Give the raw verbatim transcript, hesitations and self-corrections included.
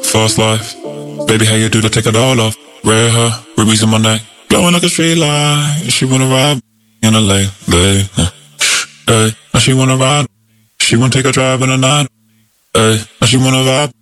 fast life. Baby, how you do to take it all off? Red hair, rubies in my neck, glowing like a street light. She wanna ride in a lay, lay. Hey, now she wanna ride. She wanna take a drive in the night. Hey, now she wanna vibe.